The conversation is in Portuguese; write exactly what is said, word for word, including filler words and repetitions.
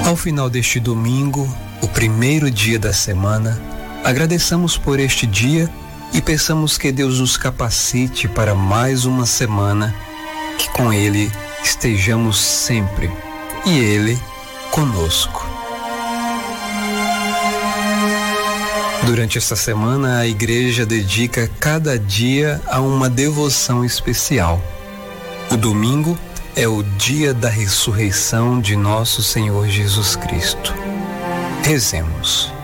Ao final deste domingo, o primeiro dia da semana, agradeçamos por este dia e peçamos que Deus nos capacite para mais uma semana, que com Ele estejamos sempre e Ele conosco. Durante esta semana, a igreja dedica cada dia a uma devoção especial. O domingo é o dia da ressurreição de nosso Senhor Jesus Cristo. Rezemos.